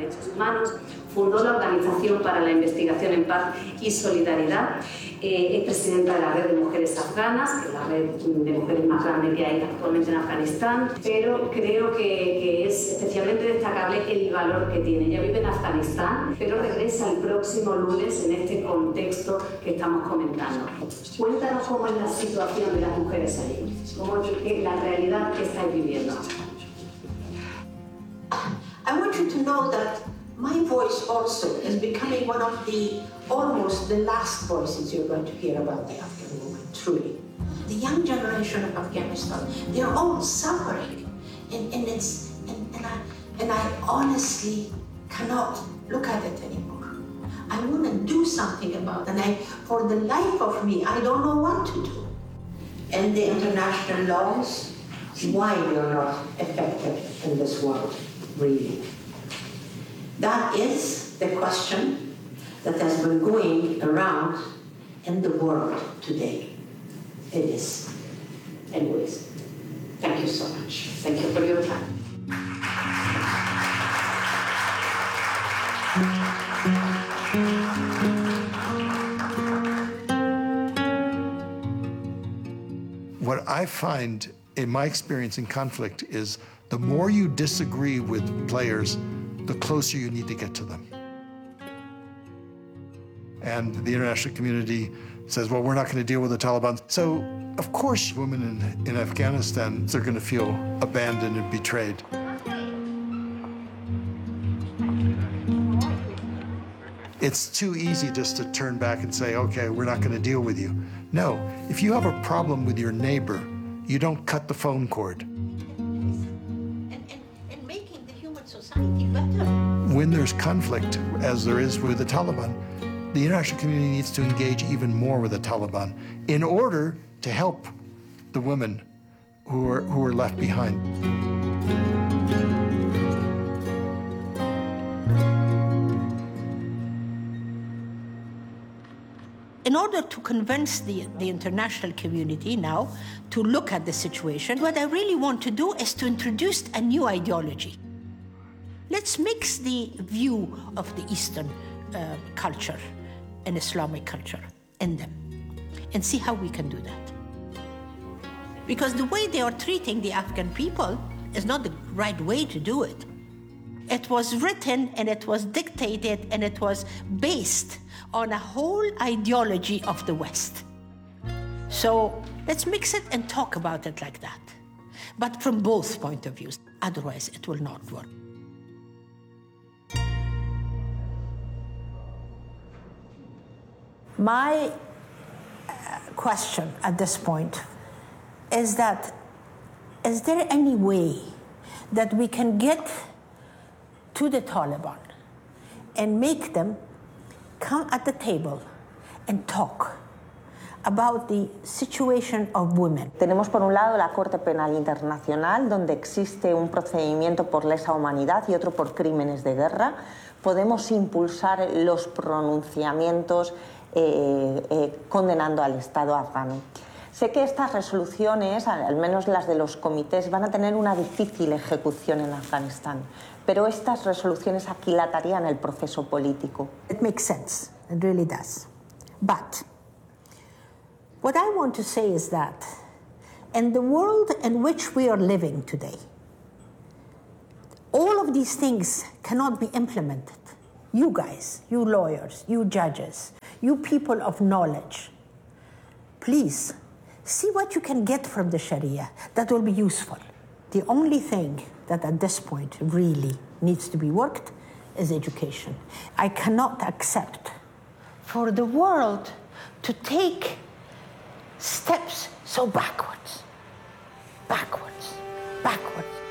Derechos Humanos, fundó la Organización para la Investigación en Paz y Solidaridad, es presidenta de la Red de Mujeres Afganas, que es la red de mujeres más grande que hay actualmente en Afganistán, pero creo que es especialmente destacable el valor que tiene. Ella vive en Afganistán, pero regresa el próximo lunes en este contexto que estamos comentando. Cuéntanos cómo es la situación de las mujeres allí, cómo es la realidad que estáis viviendo. I want you to know that my voice also is becoming one of almost the last voices you're going to hear about the Afghan woman, truly. The young generation of Afghanistan, they're all suffering. And I honestly cannot look at it anymore. I want to do something about it. And for the life of me, I don't know what to do. And the international laws, why they're not effective in this world, really. That is the question that has been going around in the world today. It is. Anyways, thank you so much. Thank you for your time. What I find in my experience in conflict is the more you disagree with players, the closer you need to get to them. And the international community says, well, we're not going to deal with the Taliban. So, of course, women in Afghanistan, they're going to feel abandoned and betrayed. It's too easy just to turn back and say, okay, we're not going to deal with you. No, if you have a problem with your neighbor, you don't cut the phone cord. And making the human society better. When there's conflict, as there is with the Taliban, the international community needs to engage even more with the Taliban in order to help the women who are left behind. In order to convince the international community now to look at the situation, what I really want to do is to introduce a new ideology. Let's mix the view of the Eastern culture and Islamic culture in them and see how we can do that. Because the way they are treating the Afghan people is not the right way to do it. It was written and it was dictated and it was based on a whole ideology of the West. So let's mix it and talk about it like that, but from both point of views. Otherwise, it will not work. My question at this point is that, is there any way that we can get to the Taliban and make them come at the table and talk about the situation of women? Tenemos por un lado la Corte Penal Internacional, donde existe un procedimiento por lesa humanidad y otro por crímenes de guerra. Podemos impulsar los pronunciamientos condenando al Estado afgano. Sé que estas resoluciones, al menos las de los comités, van a tener una difícil ejecución en Afganistán, pero estas resoluciones aquilatarían el proceso político. It makes sense, it really does. But what I want to say is that in the world in which we are living today, all of these things cannot be implemented. You guys, you lawyers, you judges, you people of knowledge, please see what you can get from the Sharia that will be useful. The only thing that at this point really needs to be worked is education. I cannot accept for the world to take steps so backwards, backwards, backwards.